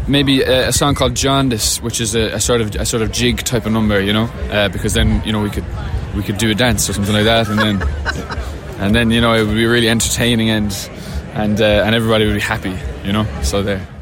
maybe a song called Jaundice, which is a sort of jig type of number, you know, because then, you know, we could do a dance or something like that, and then you know, it would be really entertaining and everybody would be happy, you know. So there.